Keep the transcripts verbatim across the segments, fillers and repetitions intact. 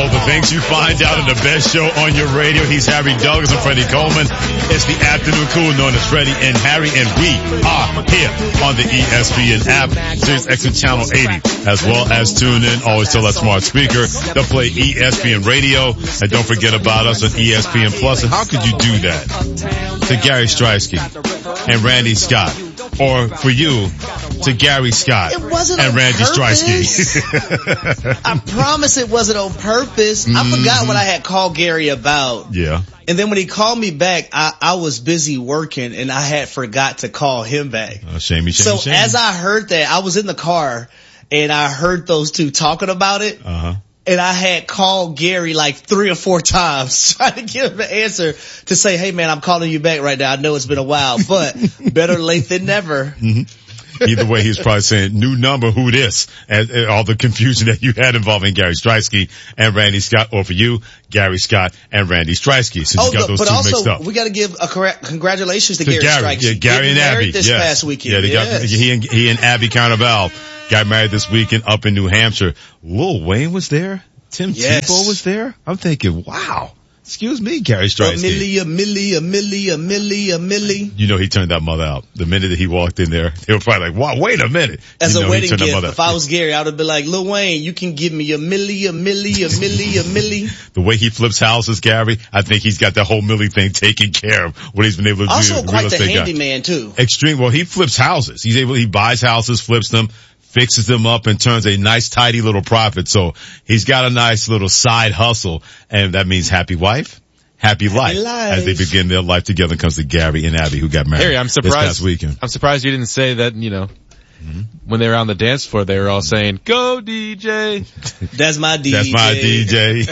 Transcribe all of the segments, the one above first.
Oh, the things you find out in the best show on your radio. He's Harry Douglas and Freddie Coleman. It's the afternoon cool known as Freddie and Harry, and we are here on the E S P N app, Sirius X M Channel eighty, as well as tune in. Always tell that smart speaker to play E S P N Radio, and don't forget about us on E S P N Plus. And how could you do that to Gary Streisky and Randy Scott, or for you to Gary Scott it wasn't and on Randy purpose. Streisky? I promise it wasn't on purpose. Mm-hmm. I forgot what I had called Gary about. Yeah. And then when he called me back, I, I was busy working and I had forgot to call him back. Uh, shamey, shamey, so shamey. as I heard that, I was in the car and I heard those two talking about it. Uh-huh. And I had called Gary like three or four times trying to give him an answer to say, hey man, I'm calling you back right now. I know it's been a while, but better late than never. Mm-hmm. Either way, he was probably saying, new number, who this? And, and all the confusion that you had involving Gary Streisky and Randy Scott, or for you, Gary Scott and Randy Streisky, since oh, you got those but two also, mixed up. we got to give a correct congratulations to, to Gary, Gary Streisky. Yeah, Gary and Abby. This yes. past weekend. Yeah, they yes. got, he and, he and Abby Carnival got married this weekend up in New Hampshire. Lil Wayne was there. Tim yes. Tebow was there. I'm thinking, wow. Excuse me, Gary Streisky. A milli, a milli, a milli, a milli, a milli. You know he turned that mother out. The minute that he walked in there, they were probably like, wow, wait a minute. As you a know, wedding gift, if I was Gary, I would be like, Lil Wayne, you can give me a milli, a milli, a milli, a milli. The way he flips houses, Gary, I think he's got that whole milli thing taken care of. What he's been able to do. Also quite the handyman too. Extreme. Well, he flips houses. He's able, he buys houses, flips them, fixes them up, and turns a nice tidy little profit. So he's got a nice little side hustle, and that means happy wife. Happy life, Happy life as they begin their life together. Comes to Gary and Abby, who got married Harry, I'm surprised, this past weekend. I'm surprised you didn't say that, you know, mm-hmm. when they were on the dance floor, they were all saying, go D J. That's my D J. That's my D J.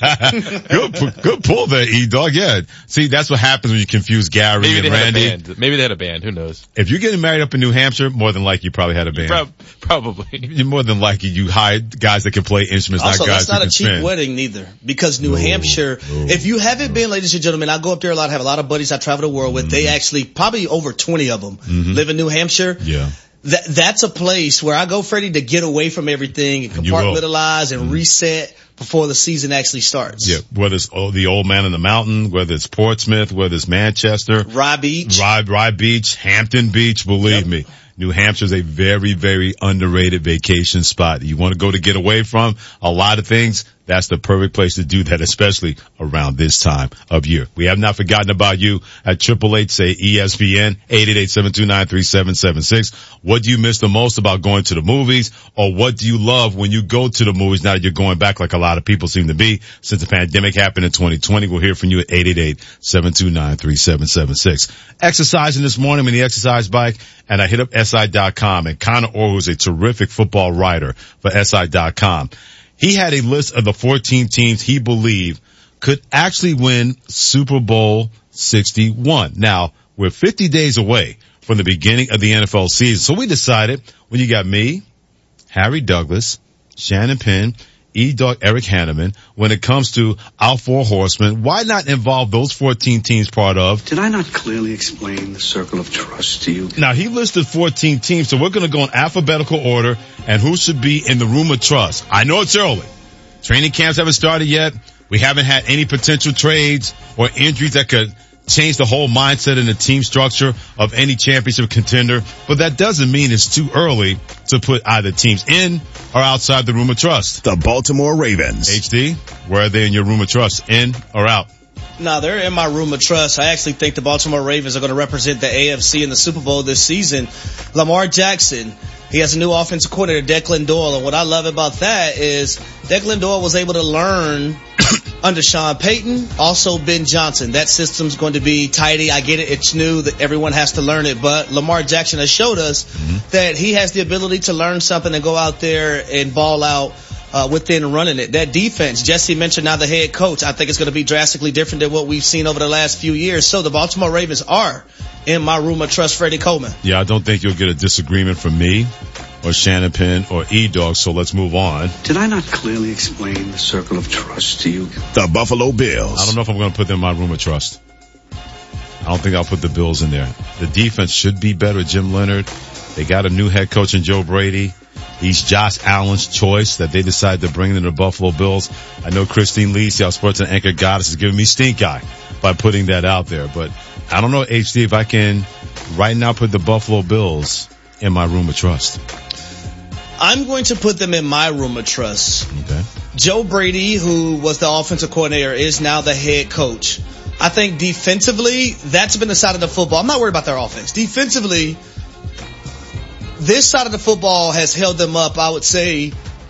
good, good pull there, E-Dog. Yeah. See, that's what happens when you confuse Gary Maybe and they Randy. Had a band. Maybe they had a band. Who knows? If you're getting married up in New Hampshire, more than likely you probably had a band. Pro- probably. You're more than likely you hired guys that can play instruments, also, not guys that's not who a can cheap spin. wedding neither, because New no, Hampshire, no, if you haven't no. been, ladies and gentlemen, I go up there a lot, have a lot of buddies I travel the world with. Mm-hmm. They actually, probably over twenty of them mm-hmm. live in New Hampshire. Yeah. That, that's a place where I go, Freddie, to get away from everything and compartmentalize and mm-hmm. reset before the season actually starts. Yeah, whether it's oh, the Old Man in the Mountain, whether it's Portsmouth, whether it's Manchester. Rye Beach. Rye, Rye Beach, Hampton Beach, believe yep. me. New Hampshire's a very, very underrated vacation spot. You want to go to get away from a lot of things, that's the perfect place to do that, especially around this time of year. We have not forgotten about you at triple eight say E S P N, eight eight eight, seven two nine, three seven seven six. What do you miss the most about going to the movies, or what do you love when you go to the movies now that you're going back like a lot of people seem to be since the pandemic happened in twenty twenty? We'll hear from you at eight eight eight, seven two nine, three seven seven six. Exercising this morning in the exercise bike, and I hit up S I dot com, and Connor Orr, who's a terrific football writer for S I dot com, he had a list of the fourteen teams he believed could actually win Super Bowl sixty-one. Now, we're fifty days away from the beginning of the N F L season, so we decided, when you got me, Harry Douglas, Shannon Penn, E-Dog Eric Hanneman, when it comes to our four horsemen, why not involve those fourteen teams part of? Did I not clearly explain the circle of trust to you? Now, he listed fourteen teams, so we're going to go in alphabetical order and who should be in the room of trust. I know it's early. Training camps haven't started yet. We haven't had any potential trades or injuries that could change the whole mindset and the team structure of any championship contender, but that doesn't mean it's too early to put either teams in or outside the room of trust. The Baltimore Ravens. H D, where are they in your room of trust, in or out? No, they're in my room of trust. I actually think the Baltimore Ravens are going to represent the A F C in the Super Bowl this season. Lamar Jackson, he has a new offensive coordinator, Declan Doyle, and what I love about that is Declan Doyle was able to learn under Sean Payton, also Ben Johnson. That system's going to be tidy. I get it. It's new that everyone has to learn it, but Lamar Jackson has showed us mm-hmm. that he has the ability to learn something and go out there and ball out uh, within running it. That defense, Jesse mentioned now the head coach, I think it's going to be drastically different than what we've seen over the last few years. So the Baltimore Ravens are in my room of trust, Freddie Coleman. Yeah, I don't think you'll get a disagreement from me or Shannon Penn or E-Dog, so let's move on. Did I not clearly explain the circle of trust to you? The Buffalo Bills. I don't know if I'm going to put them in my room of trust. I don't think I'll put the Bills in there. The defense should be better, Jim Leonard. They got a new head coach in Joe Brady. He's Josh Allen's choice that they decided to bring into the Buffalo Bills. I know Christine Lee, Seattle Sports and Anchor Goddess, is giving me stink eye by putting that out there. But I don't know, H D, if I can right now put the Buffalo Bills in my room of trust. I'm going to put them in my room of trust. Okay. Joe Brady, who was the offensive coordinator, is now the head coach. I think defensively, that's been the side of the football. I'm not worried about their offense. Defensively, this side of the football has held them up, I would say,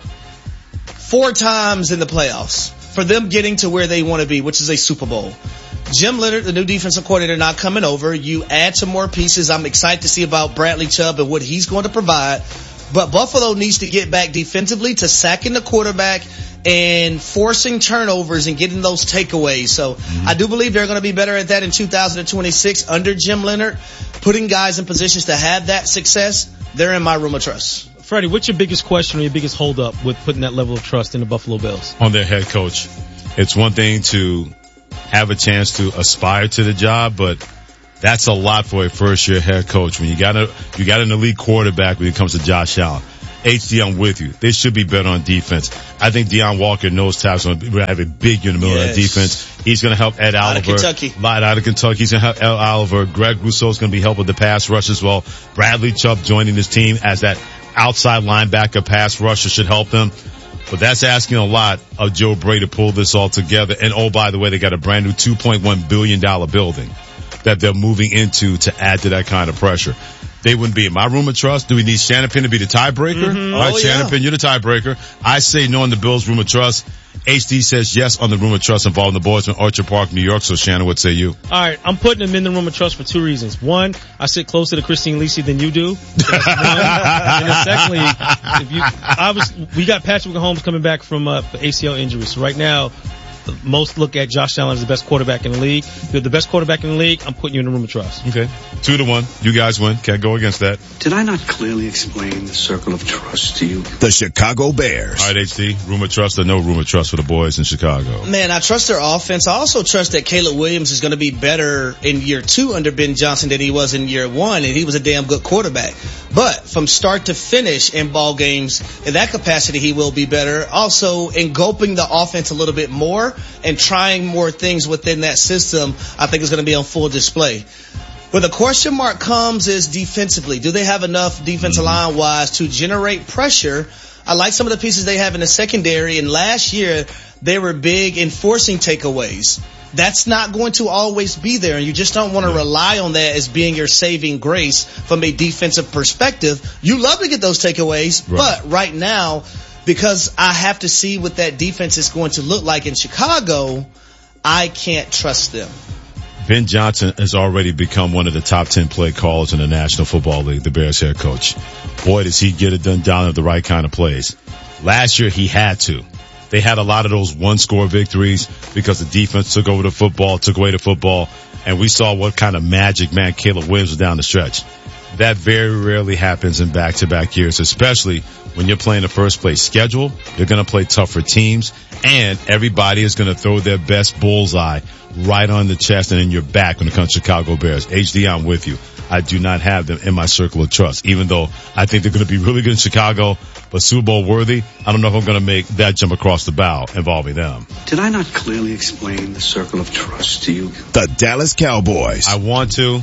four times in the playoffs for them getting to where they want to be, which is a Super Bowl. Jim Leonard, the new defensive coordinator, not coming over. You add some more pieces. I'm excited to see about Bradley Chubb and what he's going to provide. But Buffalo needs to get back defensively to sacking the quarterback and forcing turnovers and getting those takeaways. So mm-hmm. I do believe they're going to be better at that in two thousand twenty-six under Jim Leonard, putting guys in positions to have that success. They're in my room of trust. Freddie, what's your biggest question or your biggest holdup with putting that level of trust in the Buffalo Bills? On their head coach. It's one thing to have a chance to aspire to the job, but that's a lot for a first-year head coach. When you got a you got an elite quarterback when it comes to Josh Allen. H D, I'm with you. They should be better on defense. I think Deion Walker knows Tap's going to have a big year in the middle yes. of that defense. He's going to help Ed out Oliver. Of Kentucky. Out, out of Kentucky. He's going to help Ed Oliver. Greg Rousseau's going to be helping with the pass rush as well. Bradley Chubb joining his team as that outside linebacker pass rusher should help them. But that's asking a lot of Joe Brady to pull this all together. And oh, by the way, they got a brand new two point one billion dollars building that they're moving into to add to that kind of pressure. They wouldn't be in my room of trust. Do we need Shannon Penn to be the tiebreaker? Mm-hmm. All right, oh, Shannon yeah. Penn, you're the tiebreaker. I say no in the Bills' room of trust. H D says yes on the room of trust involving the boys from Orchard Park, New York. So, Shannon, what say you? All right, I'm putting them in the room of trust for two reasons. One, I sit closer to Christine Lisi than you do. That's one. And then secondly, if you, I was, we got Patrick Mahomes coming back from uh, A C L injury. So right now, most look at Josh Allen as the best quarterback in the league. If you're the best quarterback in the league, I'm putting you in the room of trust. Okay. Two to one. You guys win. Can't go against that. Did I not clearly explain the circle of trust to you? The Chicago Bears. All right, H D. Room of trust or no room of trust for the boys in Chicago? Man, I trust their offense. I also trust that Caleb Williams is going to be better in year two under Ben Johnson than he was in year one, and he was a damn good quarterback. But from start to finish in ball games, in that capacity, he will be better. Also, engulfing the offense a little bit more and trying more things within that system, I think is going to be on full display. Where the question mark comes is defensively. Do they have enough defensive Mm-hmm. line wise to generate pressure? I like some of the pieces they have in the secondary, and last year they were big in forcing takeaways. That's not going to always be there, and you just don't want to rely on that as being your saving grace from a defensive perspective. You love to get those takeaways, right. but right now, because I have to see what that defense is going to look like in Chicago, I can't trust them. Ben Johnson has already become one of the top ten play callers in the National Football League, the Bears head coach. Boy, does he get it done down at the right kind of plays. Last year, he had to. They had a lot of those one-score victories because the defense took over the football, took away the football, and we saw what kind of magic, man, Caleb Williams was down the stretch. That very rarely happens in back-to-back years, especially when you're playing the first-place schedule. You're going to play tougher teams, and everybody is going to throw their best bullseye right on the chest and in your back when it comes to Chicago Bears. H D, I'm with you. I do not have them in my circle of trust, even though I think they're going to be really good in Chicago, but Super Bowl worthy, I don't know if I'm going to make that jump across the bow involving them. Did I not clearly explain the circle of trust to you? The Dallas Cowboys. I want to.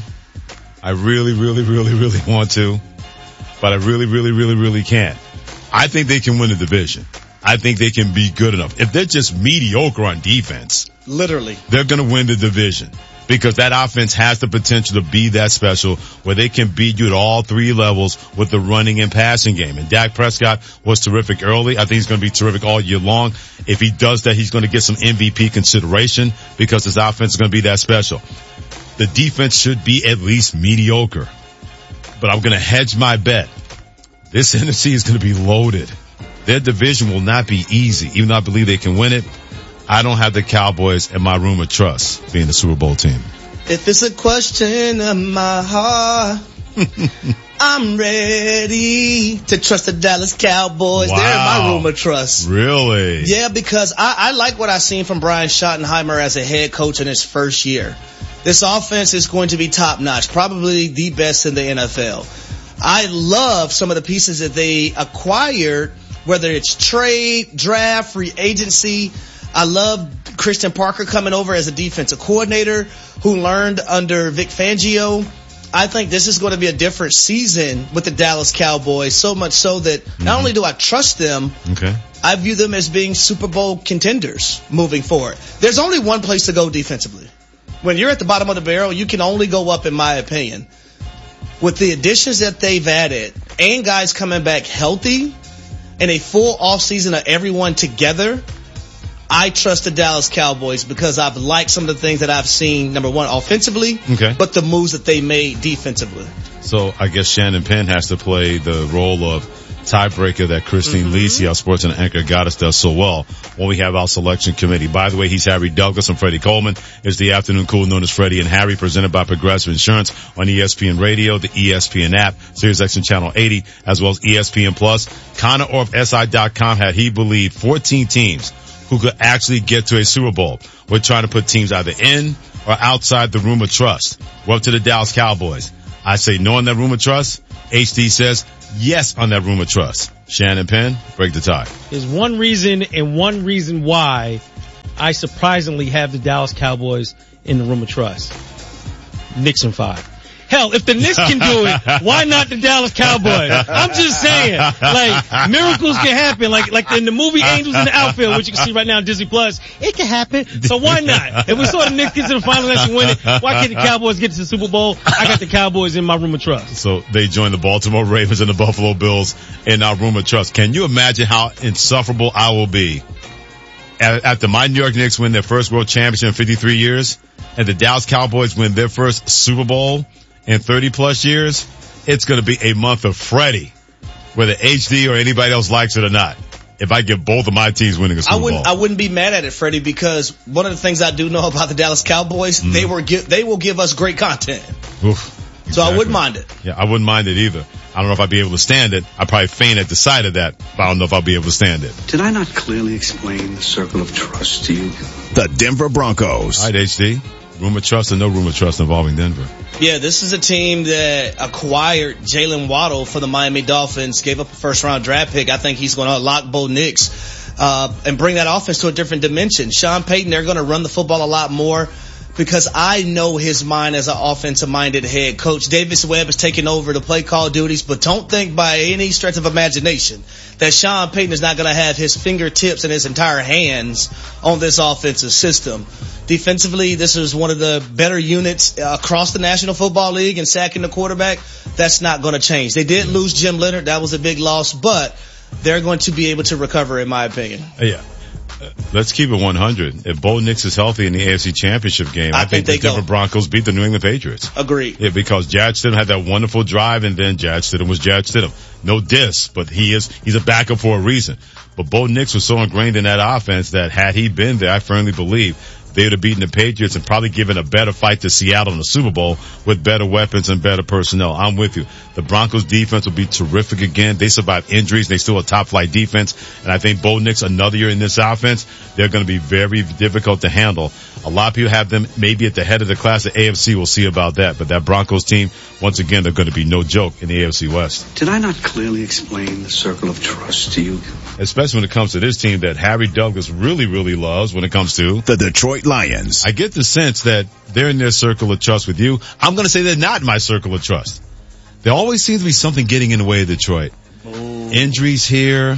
I really, really, really, really want to, but I really, really, really, really can't. I think they can win the division. I think they can be good enough. If they're just mediocre on defense, Literally, they're going to win the division because that offense has the potential to be that special where they can beat you at all three levels with the running and passing game. And Dak Prescott was terrific early. I think he's going to be terrific all year long. If he does that, he's going to get some M V P consideration because his offense is going to be that special. The defense should be at least mediocre, but I'm going to hedge my bet. This N F C is going to be loaded. Their division will not be easy, even though I believe they can win it. I don't have the Cowboys in my room of trust being the Super Bowl team. if it's a question of my heart, I'm ready to trust the Dallas Cowboys. Wow. They're in my room of trust. Really? Yeah, because I, I like what I've seen from Brian Schottenheimer as a head coach in his first year. This offense is going to be top-notch, probably the best in the N F L. I love some of the pieces that they acquired, whether it's trade, draft, free agency. I love Christian Parker coming over as a defensive coordinator who learned under Vic Fangio. I think this is going to be a different season with the Dallas Cowboys, so much so that mm-hmm. not only do I trust them, okay. I view them as being Super Bowl contenders moving forward. There's only one place to go defensively. When you're at the bottom of the barrel, you can only go up, in my opinion. With the additions that they've added and guys coming back healthy and a full offseason of everyone together, I trust the Dallas Cowboys because I've liked some of the things that I've seen, number one, offensively, okay. but the moves that they made defensively. So I guess Shannon Penn has to play the role of tiebreaker that Christine mm-hmm. Lisi, our sports and anchor goddess, does so well when we have our selection committee. By the way, he's Harry Douglas and Freddie Coleman. It's the afternoon cool known as Freddie and Harry, presented by Progressive Insurance on E S P N Radio, the E S P N app, Sirius X M Channel eighty, as well as E S P N Plus. Connor Orff, S I dot com, had he believed fourteen teams who could actually get to a Super Bowl. We're trying to put teams either in or outside the room of trust. We're up to the Dallas Cowboys. I say no on that room of trust. H D says yes on that room of trust. Shannon Penn, break the tie. There's one reason and one reason why I surprisingly have the Dallas Cowboys in the room of trust. Knicks in five. Hell, if the Knicks can do it, why not the Dallas Cowboys? I'm just saying, like, miracles can happen. Like, like in the movie Angels in the Outfield, which you can see right now on Disney Plus, it can happen. So why not? If we saw the Knicks get to the final and win it, why can't the Cowboys get to the Super Bowl? I got the Cowboys in my room of trust. So they join the Baltimore Ravens and the Buffalo Bills in our room of trust. Can you imagine how insufferable I will be after my New York Knicks win their first world championship in fifty-three years and the Dallas Cowboys win their first Super Bowl in thirty plus years? It's going to be a month of Freddie, whether H D or anybody else likes it or not. If I get both of my teams winning a Super I wouldn't, Bowl, I wouldn't be mad at it, Freddie, because one of the things I do know about the Dallas Cowboys, mm. they were give, they will give us great content. Oof, exactly. So I wouldn't mind it. Yeah, I wouldn't mind it either. I don't know if I'd be able to stand it. I'd probably faint at the sight of that, but I don't know if I'll be able to stand it. Did I not clearly explain the circle of trust to you? The Denver Broncos. All right, H D. Room of trust or no room of trust involving Denver? Yeah, this is a team that acquired Jalen Waddle for the Miami Dolphins, gave up a first-round draft pick. I think he's going to unlock Bo Nix uh, and bring that offense to a different dimension. Sean Payton, they're going to run the football a lot more because I know his mind as an offensive-minded head coach. Davis Webb is taking over the play call duties, but don't think by any stretch of imagination that Sean Payton is not going to have his fingertips and his entire hands on this offensive system. Defensively, this is one of the better units across the National Football League in sacking the quarterback. That's not going to change. They did lose Jim Leonard. That was a big loss, but they're going to be able to recover, in my opinion. Yeah. Let's keep it one hundred. If Bo Nix is healthy in the A F C Championship game, I, I think, think the Denver go. Broncos beat the New England Patriots. Agreed. Yeah, because Jarrett Stidham had that wonderful drive, and then Jarrett Stidham was Jarrett Stidham. No diss, but he is, he's a backup for a reason. But Bo Nix was so ingrained in that offense that had he been there, I firmly believe they would have beaten the Patriots and probably given a better fight to Seattle in the Super Bowl with better weapons and better personnel. I'm with you. The Broncos defense will be terrific again. They survived injuries. They still a top flight defense. And I think Bo Nix, another year in this offense, they're going to be very difficult to handle. A lot of people have them maybe at the head of the class at A F C. We'll see about that. But that Broncos team, once again, they're going to be no joke in the A F C West. Did I not clearly explain the circle of trust to you? Especially when it comes to this team that Harry Douglas really, really loves when it comes to the Detroit Lions. I get the sense that they're in their circle of trust with you. I'm going to say they're not in my circle of trust. There always seems to be something getting in the way of Detroit. Ooh. Injuries here,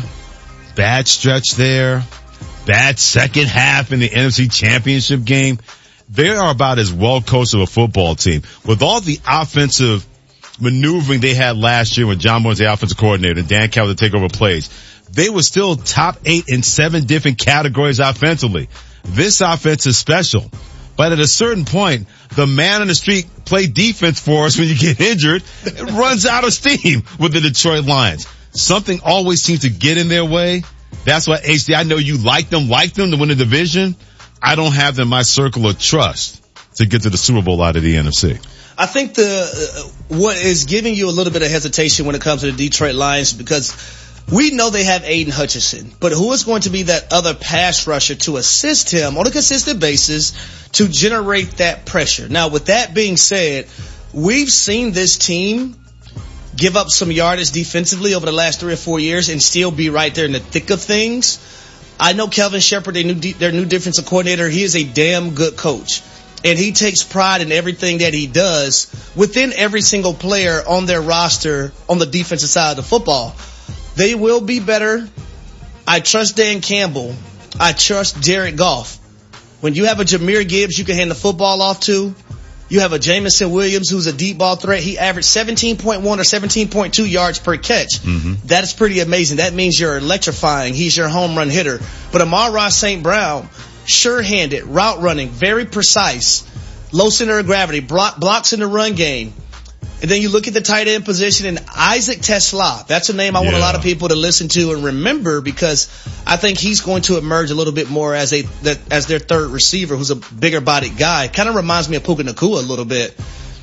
bad stretch there, bad second half in the N F C Championship game. They are about as well coached of a football team. With all the offensive maneuvering they had last year when John Moore was the offensive coordinator and Dan Campbell to take over plays, they were still top eight in seven different categories offensively. This offense is special. But at a certain point, the man on the street play defense for us when you get injured. It runs out of steam with the Detroit Lions. Something always seems to get in their way. That's why, H D, I know you like them, like them to win the division. I don't have them in my circle of trust to get to the Super Bowl out of the N F C. I think the uh, what is giving you a little bit of hesitation when it comes to the Detroit Lions because we know they have Aiden Hutchinson, but who is going to be that other pass rusher to assist him on a consistent basis to generate that pressure? Now, with that being said, we've seen this team give up some yardage defensively over the last three or four years and still be right there in the thick of things. I know Kelvin Shepard, their new, their new defensive coordinator, he is a damn good coach. And he takes pride in everything that he does within every single player on their roster on the defensive side of the football. They will be better. I trust Dan Campbell. I trust Jared Goff. When you have a Jahmyr Gibbs you can hand the football off to, you have a Jameson Williams who's a deep ball threat. He averaged seventeen point one or seventeen point two yards per catch. Mm-hmm. That is pretty amazing. That means you're electrifying. He's your home run hitter. But Amon-Ra Saint Brown, sure-handed, route running, very precise, low center of gravity, block, blocks in the run game. And then you look at the tight end position, and Isaac TeSlaa. That's a name I yeah. want a lot of people to listen to and remember, because I think he's going to emerge a little bit more as a that, as their third receiver, who's a bigger-bodied guy. Kind of reminds me of Puka Nacua a little bit.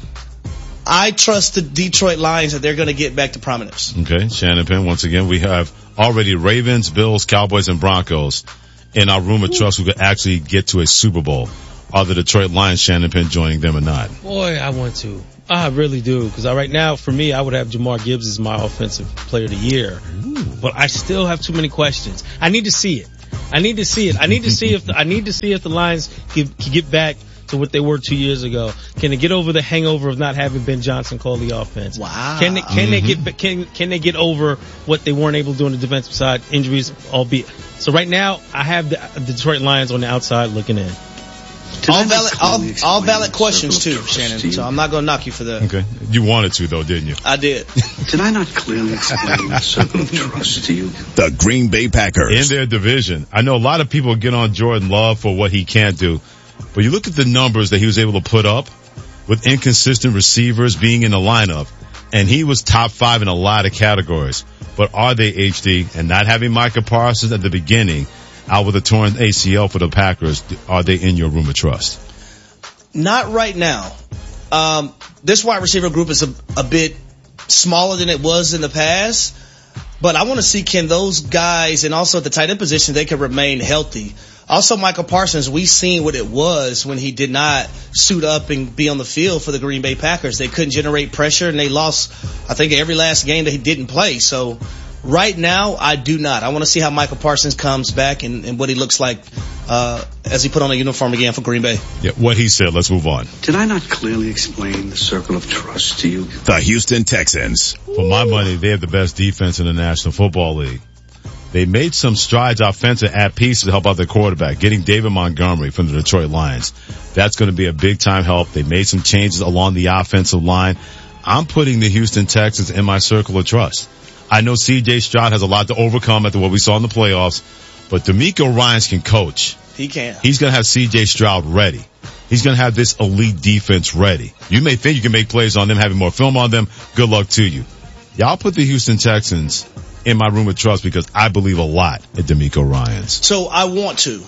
I trust the Detroit Lions that they're going to get back to prominence. Okay, Shannon Penn, once again, we have already Ravens, Bills, Cowboys, and Broncos in our room of trust who could actually get to a Super Bowl. Are the Detroit Lions, Shannon Penn, joining them or not? Boy, I want to. I really do. Because right now, for me, I would have Jahmyr Gibbs as my offensive player of the year. Ooh. But I still have too many questions. I need to see it. I need to see it. I need to see if the, I need to see if the Lions can, can get back to what they were two years ago. Can they get over the hangover of not having Ben Johnson call the offense? Wow. Can they, can mm-hmm. they get can can they get over what they weren't able to do on the defensive side? Injuries, albeit. So right now, I have the, the Detroit Lions on the outside looking in. All valid, all, all valid questions too, Shannon. To so I'm not going to knock you for that. Okay. You wanted to though, didn't you? I did. Did I not clearly explain the circle of trust to you? The Green Bay Packers. In their division. I know a lot of people get on Jordan Love for what he can't do, but you look at the numbers that he was able to put up with inconsistent receivers being in the lineup, and he was top five in a lot of categories. But are they H D? And not having Micah Parsons at the beginning, out with a torn A C L for the Packers, are they in your room of trust? Not right now. Um, this wide receiver group is a, a bit smaller than it was in the past, but I want to see can those guys, and also at the tight end position, they can remain healthy. Also, Michael Parsons, we've seen what it was when he did not suit up and be on the field for the Green Bay Packers. They couldn't generate pressure, and they lost, I think, every last game that he didn't play. So right now, I do not. I want to see how Michael Parsons comes back and, and what he looks like uh as he put on a uniform again for Green Bay. Yeah, what he said. Let's move on. Did I not clearly explain the circle of trust to you? The Houston Texans. For my money, they have the best defense in the National Football League. They made some strides offensive at pieces to help out their quarterback, getting David Montgomery from the Detroit Lions. That's going to be a big-time help. They made some changes along the offensive line. I'm putting the Houston Texans in my circle of trust. I know C J Stroud has a lot to overcome after what we saw in the playoffs, but DeMeco Ryans can coach. He can. He's going to have C J Stroud ready. He's going to have this elite defense ready. You may think you can make plays on them, having more film on them. Good luck to you. Y'all put the Houston Texans in my room of trust because I believe a lot in DeMeco Ryans. So I want to.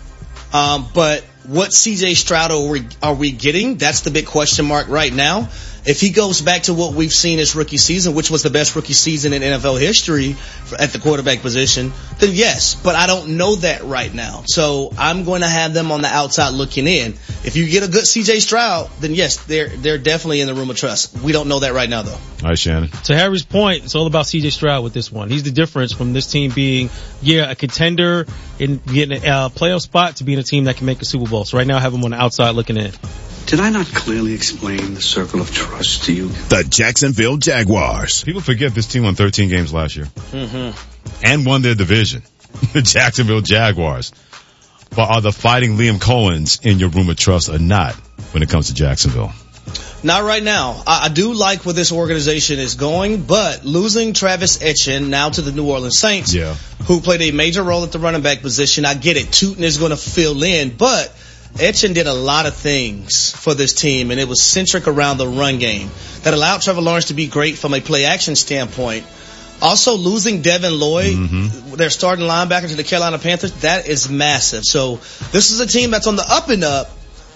Um, but what C J Stroud are we, are we getting? That's the big question mark right now. If he goes back to what we've seen his rookie season, which was the best rookie season in N F L history at the quarterback position, then yes. But I don't know that right now. So I'm going to have them on the outside looking in. If you get a good C J Stroud, then yes, they're they're definitely in the room of trust. We don't know that right now, though. All right, Shannon. To Harry's point, it's all about C J Stroud with this one. He's the difference from this team being, yeah, a contender in getting a uh, playoff spot to being a team that can make a Super Bowl. So right now I have him on the outside looking in. Did I not clearly explain the circle of trust to you? The Jacksonville Jaguars. People forget this team won thirteen games last year. Mm-hmm. And won their division. The Jacksonville Jaguars. But are the Fighting Liam Cohens in your room of trust or not when it comes to Jacksonville? Not right now. I, I do like where this organization is going, but losing Travis Etienne now to the New Orleans Saints, yeah. who played a major role at the running back position, I get it. Tootin is going to fill in, but Etienne did a lot of things for this team, and it was centric around the run game that allowed Trevor Lawrence to be great from a play-action standpoint. Also, losing Devin Lloyd, mm-hmm. their starting linebacker to the Carolina Panthers, that is massive. So this is a team that's on the up and up,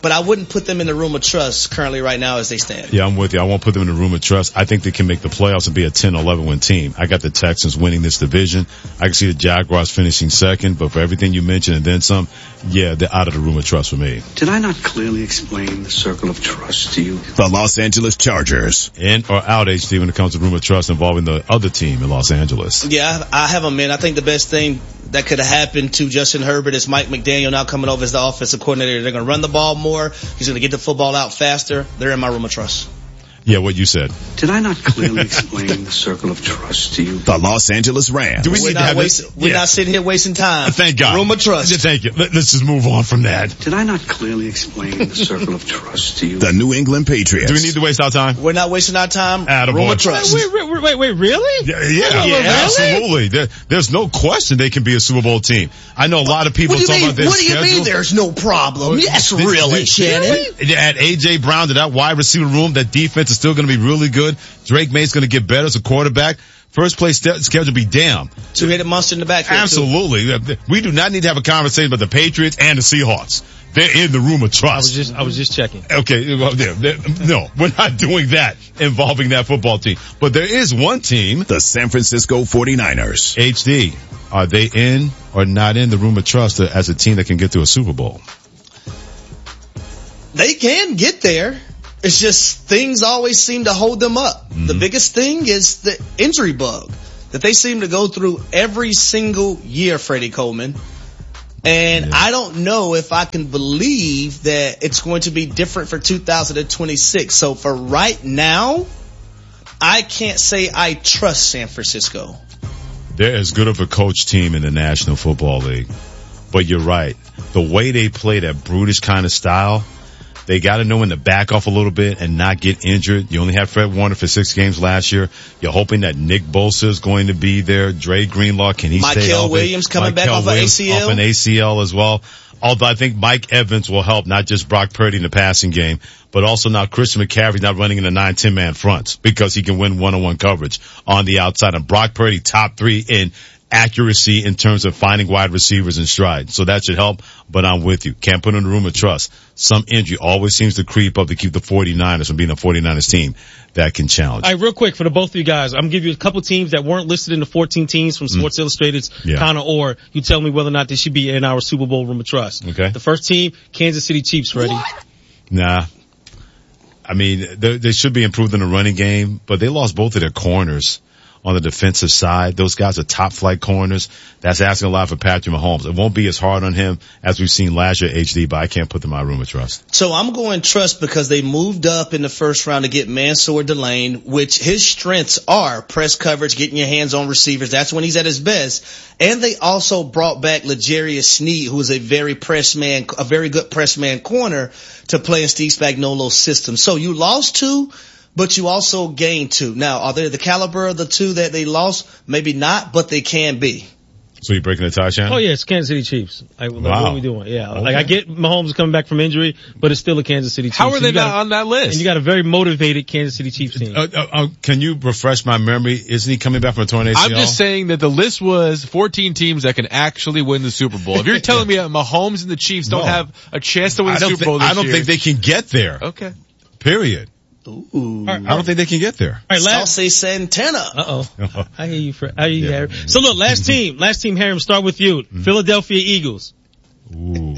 but I wouldn't put them in the room of trust currently right now as they stand. Yeah, I'm with you. I won't put them in the room of trust. I think they can make the playoffs and be a ten or eleven win team. I got the Texans winning this division. I can see the Jaguars finishing second, but for everything you mentioned and then some, yeah, they're out of the room of trust for me. Did I not clearly explain the circle of trust to you? The Los Angeles Chargers. In or out, H D, when it comes to room of trust involving the other team in Los Angeles. Yeah, I have them in. I think the best thing that could have happened to Justin Herbert is Mike McDaniel now coming over as the offensive coordinator. They're going to run the ball more. He's going to get the football out faster. They're in my room of trust. Yeah, what you said. Did I not clearly explain the circle of trust to you? The Los Angeles Rams. Do we We're need to not have wasting, this? we're Yeah. not sitting here wasting time. Thank God. Room of trust. Thank you. Let, let's just move on from that. Did I not clearly explain the circle of trust to you? The New England Patriots. Do we need to waste our time? We're not wasting our time. Attaboy. Room of trust. Wait, wait, wait, wait, wait really? Yeah, yeah, Wait, wait, really? absolutely. There, there's no question they can be a Super Bowl team. I know a lot of people What do you talk mean? about their What do you schedule. mean there's no problem? Yes, This- really, this- Shannon. At A J Brown, to that wide receiver room, that defense is still going to be really good. Drake May's going to get better as a quarterback. First place st- schedule be damn. Two-headed monster in the backfield. too. Absolutely. We do not need to have a conversation about the Patriots and the Seahawks. They're in the room of I was trust. just, I was just checking. Okay, well, there- there- no, we're not doing that involving that football team. But there is one team, The San Francisco forty-niners. H D. Are they in or not in the room of trust as a team that can get to a Super Bowl? They can get there. It's just things always seem to hold them up. Mm-hmm. The biggest thing is the injury bug that they seem to go through every single year, Freddie Coleman. And Yeah. I don't know if I can believe that it's going to be different for two thousand twenty-six. So for right now, I can't say I trust San Francisco. They're as good of a coach team in the National Football League. But you're right. The way they play that brutish kind of style, they got to know when to back off a little bit and not get injured. You only had Fred Warner for six games last year. You're hoping that Nick Bosa is going to be there. Dre Greenlaw, can he stay Mykel healthy? Williams coming back Mykel off of Williams A C L. Off an A C L as well. Although I think Mike Evans will help, not just Brock Purdy in the passing game, but also now Christian McCaffrey's not running in the nine ten man fronts because he can win one-on-one coverage on the outside. And Brock Purdy, top three in accuracy in terms of finding wide receivers in stride. So that should help, but I'm with you. Can't put in the room of trust. Some injury always seems to creep up to keep the forty-niners from being a forty-niners team that can challenge. All right, real quick for the both of you guys, I'm gonna give you a couple teams that weren't listed in the fourteen teams from Sports Illustrated's Yeah. Connor Orr. You tell me whether or not they should be in our Super Bowl room of trust. Okay. The first team, Kansas City Chiefs, Freddie. Nah. I mean, they, they should be improved in the running game, but they lost both of their corners on the defensive side. Those guys are top flight corners. That's asking a lot for Patrick Mahomes. It won't be as hard on him as we've seen last year, H D, but I can't put them in my room of trust. So I'm going trust because they moved up in the first round to get Mansour Delane, which his strengths are press coverage, getting your hands on receivers. That's when he's at his best. And they also brought back L'Jarius Sneed, who is a very press man, a very good press man corner to play in Steve Spagnuolo's system. So you lost two, but you also gained two. Now, are they the caliber of the two that they lost? Maybe not, but they can be. So you breaking the tie, Shannon? Oh yeah, it's Kansas City Chiefs. Like, like, Wow. what are we doing? Yeah. Okay. Like I get Mahomes coming back from injury, but it's still a Kansas City Chiefs. How are And they you got not a- on that list? And you got a very motivated Kansas City Chiefs team. Uh, uh, uh, can you refresh my memory? Isn't he coming back from a torn A C L? I'm just saying that the list was fourteen teams that can actually win the Super Bowl. If you're telling me that Mahomes and the Chiefs don't No. have a chance to win I the don't, Super thi- Bowl this I don't year, think they can get there. okay. Period. Ooh. I don't think they can get there. All right, last. Sauce Santana. Uh oh. I hear you, Fred. I hear you, Yeah. Harry. So look, last team, last team, Harry. I'm start with you. Mm-hmm. Philadelphia Eagles. Ooh.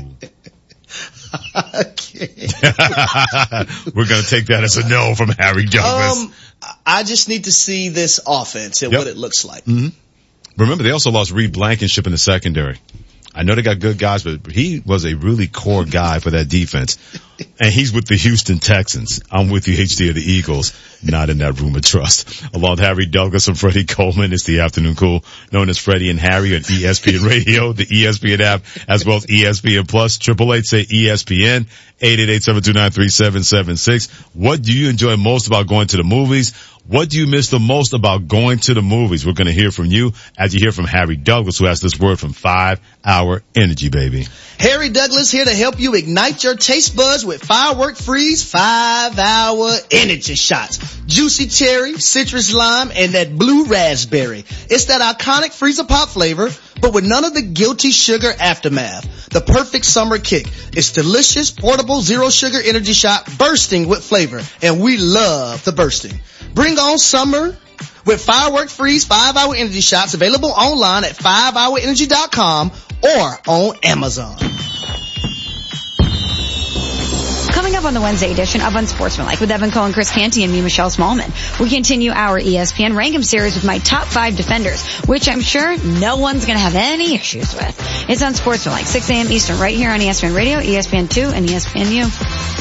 Okay. We're going to take that as a no from Harry Douglas. Um, I just need to see this offense and Yep. what it looks like. Remember, they also lost Reed Blankenship in the secondary. I know they got good guys, but he was a really core guy for that defense. And he's with the Houston Texans. I'm with you, H D of the Eagles, not in that room of trust. Along with Harry Douglas and Freddie Coleman, it's the Afternoon Cool, known as Freddie and Harry on E S P N Radio, the E S P N app, as well as E S P N Plus. Triple eight say E S P N, eight eight eight, seven two nine, three seven seven six. What do you enjoy most about going to the movies? What do you miss the most about going to the movies? We're going to hear from you as you hear from Harry Douglas, who has this word from five hour Energy, baby. Harry Douglas here to help you ignite your taste buds with Firework Freeze five hour energy shots. Juicy cherry, citrus lime, and that blue raspberry. It's that iconic freezer pop flavor but with none of the guilty sugar aftermath. The perfect summer kick. It's delicious, portable, zero sugar energy shot bursting with flavor, and we love the bursting. Bring on summer with Firework Freeze five hour energy shots, available online at five hour energy dot com or on Amazon. Coming up on the Wednesday edition of Unsportsmanlike with Evan Cohen, Chris Canty, and me, Michelle Smallman, we continue our E S P N Rank 'em series with my top five defenders, which I'm sure no one's going to have any issues with. It's Unsportsmanlike, six a.m. Eastern, right here on E S P N Radio, E S P N two, and E S P N U.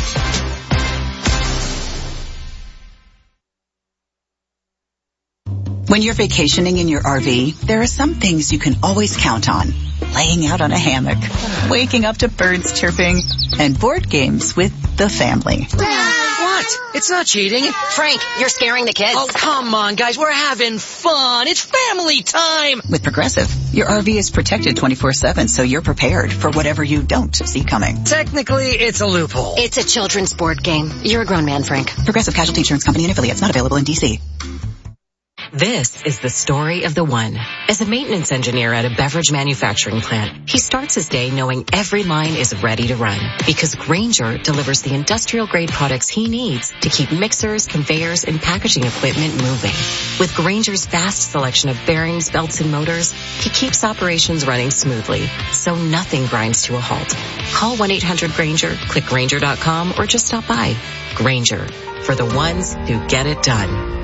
When you're vacationing in your R V, there are some things you can always count on. Laying out on a hammock, waking up to birds chirping, and board games with the family. What? It's not cheating. Frank, you're scaring the kids. Oh, come on, guys. We're having fun. It's family time. With Progressive, your R V is protected twenty-four seven, so you're prepared for whatever you don't see coming. Technically, it's a loophole. It's a children's board game. You're a grown man, Frank. Progressive Casualty Insurance Company and affiliates, not available in D C. This is the story of the one. As a maintenance engineer at a beverage manufacturing plant, he starts his day knowing every line is ready to run because Grainger delivers the industrial-grade products he needs to keep mixers, conveyors, and packaging equipment moving. With Grainger's vast selection of bearings, belts, and motors, he keeps operations running smoothly, so nothing grinds to a halt. Call one eight hundred Grainger, click Grainger dot com, or just stop by. Grainger, for the ones who get it done.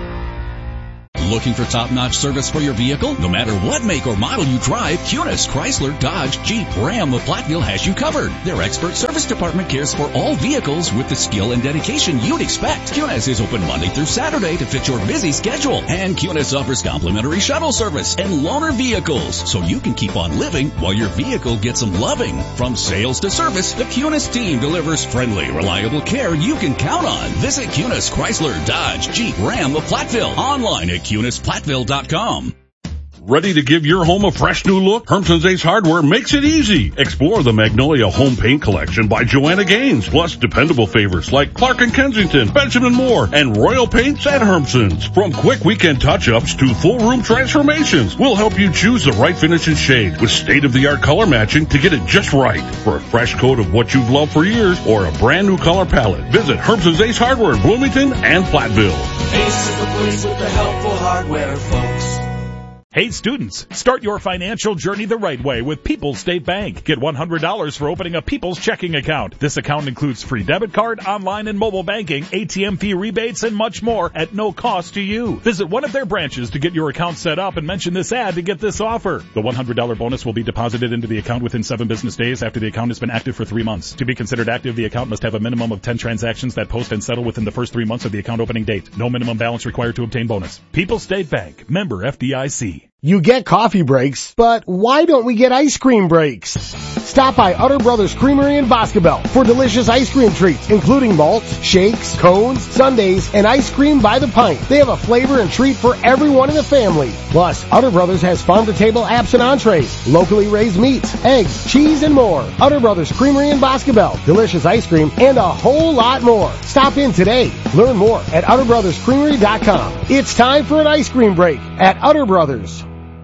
Looking for top-notch service for your vehicle? No matter what make or model you drive, Kunis, Chrysler, Dodge, Jeep, Ram of Platteville has you covered. Their expert service department cares for all vehicles with the skill and dedication you'd expect. Kunis is open Monday through Saturday to fit your busy schedule. And Kunis offers complimentary shuttle service and loaner vehicles, so you can keep on living while your vehicle gets some loving. From sales to service, the Kunis team delivers friendly, reliable care you can count on. Visit Kunis, Chrysler, Dodge, Jeep, Ram of Platteville. Online at Kunis Platteville dot com. Ready to give your home a fresh new look? Hermson's Ace Hardware makes it easy. Explore the Magnolia Home Paint Collection by Joanna Gaines, plus dependable favorites like Clark and Kensington, Benjamin Moore, and Royal Paints at Hermson's. From quick weekend touch-ups to full room transformations, we'll help you choose the right finish and shade with state-of-the-art color matching to get it just right. For a fresh coat of what you've loved for years or a brand new color palette, visit Hermson's Ace Hardware in Bloomington and Platteville. Ace is the place with the helpful hardware, folks. Hey students, start your financial journey the right way with People's State Bank. Get one hundred dollars for opening a People's checking account. This account includes free debit card, online and mobile banking, A T M fee rebates, and much more at no cost to you. Visit one of their branches to get your account set up and mention this ad to get this offer. The one hundred dollars bonus will be deposited into the account within seven business days after the account has been active for three months. To be considered active, the account must have a minimum of ten transactions that post and settle within the first three months of the account opening date. No minimum balance required to obtain bonus. People's State Bank, member F D I C. You get coffee breaks, but why don't we get ice cream breaks? Stop by Utter Brothers Creamery in Boscobel for delicious ice cream treats, including malts, shakes, cones, sundaes, and ice cream by the pint. They have a flavor and treat for everyone in the family. Plus, Utter Brothers has farm-to-table apps and entrees, locally raised meats, eggs, cheese, and more. Utter Brothers Creamery in Boscobel, delicious ice cream, and a whole lot more. Stop in today. Learn more at utter brothers creamery dot com. It's time for an ice cream break at Utter Brothers.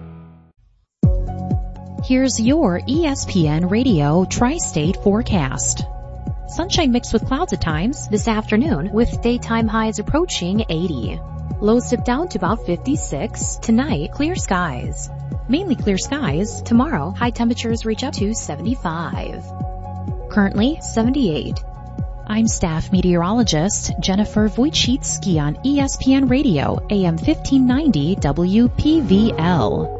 Here's your E S P N Radio Tri-State forecast. Sunshine mixed with clouds at times this afternoon with daytime highs approaching eighty. Lows dip down to about fifty-six. Tonight, clear skies. Mainly clear skies. Tomorrow, high temperatures reach up to seventy-five. Currently, seventy-eight. I'm staff meteorologist Jennifer Wojcicki on E S P N Radio, A M fifteen ninety W P V L.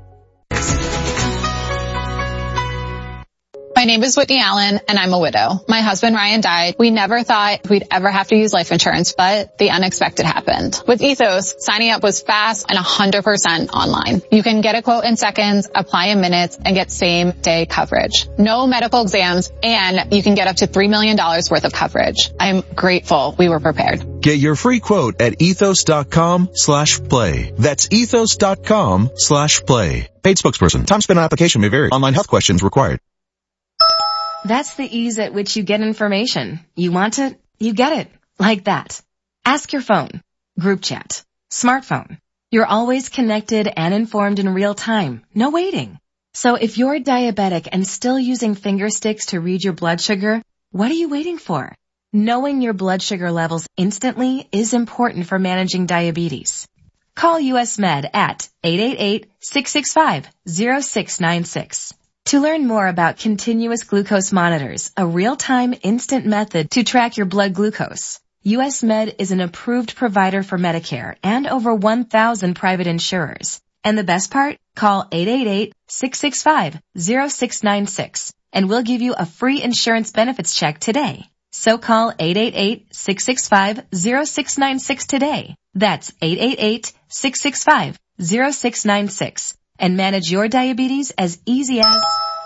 My name is Whitney Allen, and I'm a widow. My husband, Ryan, died. We never thought we'd ever have to use life insurance, but the unexpected happened. With Ethos, signing up was fast and one hundred percent online. You can get a quote in seconds, apply in minutes, and get same-day coverage. No medical exams, and you can get up to three million dollars worth of coverage. I'm grateful we were prepared. Get your free quote at ethos.com slash play. That's ethos.com slash play. Paid spokesperson. Time spent on application may vary. Online health questions required. That's the ease at which you get information. You want it, you get it. Like that. Ask your phone. Group chat. Smartphone. You're always connected and informed in real time. No waiting. So if you're diabetic and still using finger sticks to read your blood sugar, what are you waiting for? Knowing your blood sugar levels instantly is important for managing diabetes. Call U S Med at eight eight eight, six six five, zero six nine six. To learn more about continuous glucose monitors, a real-time instant method to track your blood glucose, U S Med is an approved provider for Medicare and over one thousand private insurers. And the best part? Call eight eight eight, six six five, zero six nine six and we'll give you a free insurance benefits check today. So call eight eight eight, six six five, zero six nine six today. That's eight eight eight, six six five, zero six nine six and manage your diabetes as easy as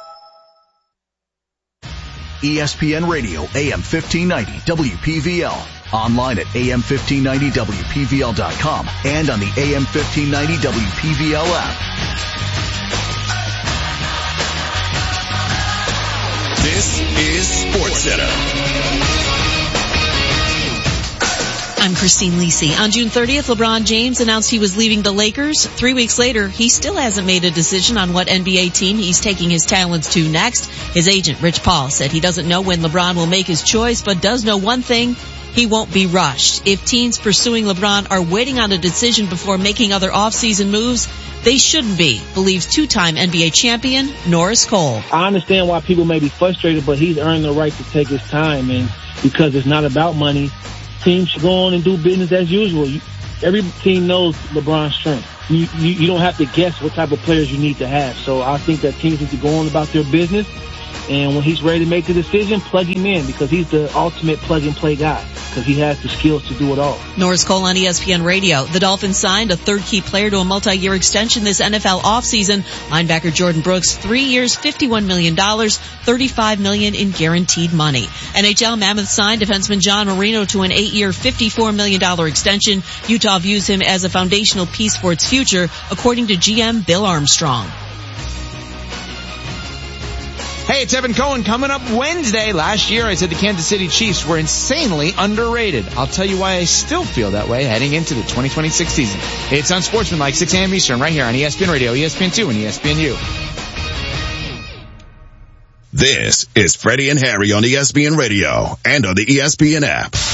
E S P N Radio, A M fifteen ninety, W P V L. Online at A M fifteen ninety W P V L dot com and on the A M fifteen ninety W P V L app. This is SportsCenter. I'm Christine Lisi. On June thirtieth, LeBron James announced he was leaving the Lakers. Three weeks later, he still hasn't made a decision on what N B A team he's taking his talents to next. His agent, Rich Paul, said he doesn't know when LeBron will make his choice, but does know one thing: he won't be rushed. If teams pursuing LeBron are waiting on a decision before making other off-season moves, they shouldn't be, believes two-time N B A champion Norris Cole. I understand why people may be frustrated, but he's earned the right to take his time, and because it's not about money, teams should go on and do business as usual. You, every team knows LeBron's strength. You, you, you don't have to guess what type of players you need to have. So I think that teams need to go on about their business. And when he's ready to make the decision, plug him in, because he's the ultimate plug-and-play guy, because he has the skills to do it all. Norris Cole on E S P N Radio. The Dolphins signed a third key player to a multi-year extension this N F L offseason. Linebacker Jordan Brooks, three years, fifty-one million dollars, thirty-five million dollars in guaranteed money. N H L Mammoth signed defenseman John Marino to an eight-year, fifty-four million dollars extension. Utah views him as a foundational piece for its future, according to G M Bill Armstrong. Hey, it's Evan Cohen coming up Wednesday. Last year I said the Kansas City Chiefs were insanely underrated. I'll tell you why I still feel that way heading into the twenty twenty-six season. It's Unsportsmanlike, six a.m. Eastern, right here on E S P N Radio, E S P N two, and E S P N U. This is Freddie and Harry on E S P N Radio and on the E S P N app.